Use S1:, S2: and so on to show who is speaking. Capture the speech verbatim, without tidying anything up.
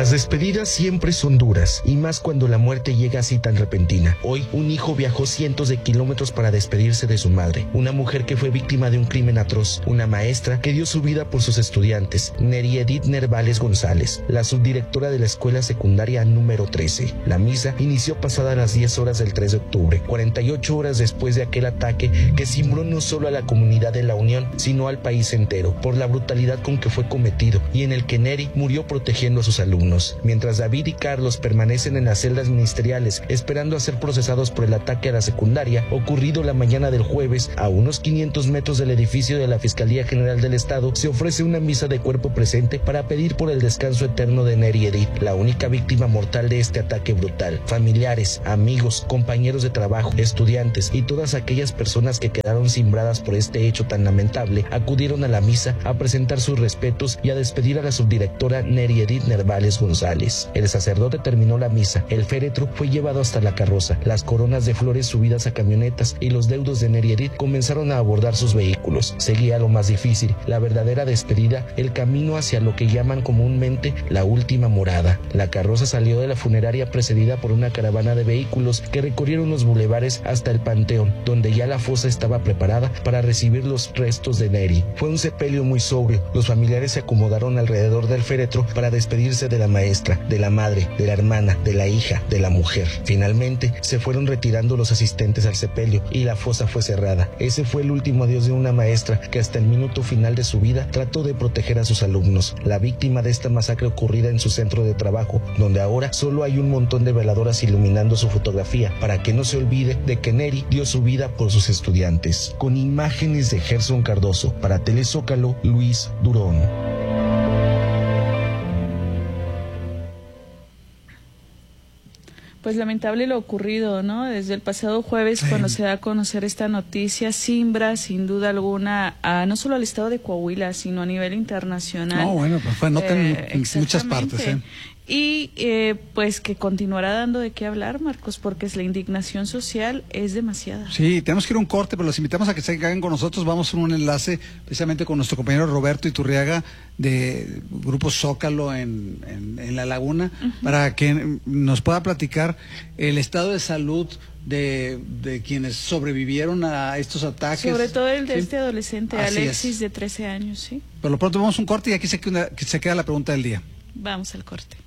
S1: Las despedidas siempre son duras, y más cuando la muerte llega así tan repentina. Hoy, un hijo viajó cientos de kilómetros para despedirse de su madre, una mujer que fue víctima de un crimen atroz, una maestra que dio su vida por sus estudiantes, Neri Edith Nervales González, la subdirectora de la escuela secundaria número trece. La misa inició pasadas las diez horas del tres de octubre, cuarenta y ocho horas después de aquel ataque que cimbró no solo a la comunidad de la Unión, sino al país entero, por la brutalidad con que fue cometido, y en el que Neri murió protegiendo a sus alumnos. Mientras David y Carlos permanecen en las celdas ministeriales esperando a ser procesados por el ataque a la secundaria ocurrido la mañana del jueves, a unos quinientos metros del edificio de la Fiscalía General del Estado, se ofrece una misa de cuerpo presente para pedir por el descanso eterno de Neri Edith, la única víctima mortal de este ataque brutal. Familiares, amigos, compañeros de trabajo, estudiantes y todas aquellas personas que quedaron cimbradas por este hecho tan lamentable acudieron a la misa a presentar sus respetos y a despedir a la subdirectora Neri Edith Nervales González. El sacerdote terminó la misa, el féretro fue llevado hasta la carroza, las coronas de flores subidas a camionetas y los deudos de Neri Edith comenzaron a abordar sus vehículos. Seguía lo más difícil, la verdadera despedida, el camino hacia lo que llaman comúnmente la última morada. La carroza salió de la funeraria precedida por una caravana de vehículos que recorrieron los bulevares hasta el panteón, donde ya la fosa estaba preparada para recibir los restos de Neri. Fue un sepelio muy sobrio, los familiares se acomodaron alrededor del féretro para despedirse de la maestra, de la madre, de la hermana, de la hija, de la mujer. Finalmente, se fueron retirando los asistentes al sepelio y la fosa fue cerrada. Ese fue el último adiós de una maestra que hasta el minuto final de su vida trató de proteger a sus alumnos, la víctima de esta masacre ocurrida en su centro de trabajo, donde ahora solo hay un montón de veladoras iluminando su fotografía para que no se olvide de que Neri dio su vida por sus estudiantes. Con imágenes de Gerson Cardoso, para Telezócalo, Luis Durón.
S2: Pues lamentable lo ocurrido, ¿no? Desde el pasado jueves, sí, cuando se da a conocer esta noticia, simbra sin duda alguna a no solo al estado de Coahuila, sino a nivel internacional.
S3: No, bueno, pues fue nota eh, en muchas partes, ¿eh?
S2: Y eh, pues que continuará dando de qué hablar, Marcos, porque es la indignación social es demasiada.
S3: Sí, tenemos que ir a un corte, pero los invitamos a que se queden con nosotros. Vamos a un enlace precisamente con nuestro compañero Roberto Iturriaga de Grupo Zócalo en, en, en La Laguna, uh-huh, para que nos pueda platicar el estado de salud de, de quienes sobrevivieron a estos ataques.
S2: Sobre todo el de, ¿sí?, este adolescente,
S3: así
S2: Alexis,
S3: es,
S2: de trece años, ¿sí?
S3: Por lo pronto vamos a un corte y aquí se queda, se queda la pregunta del día.
S2: Vamos al corte.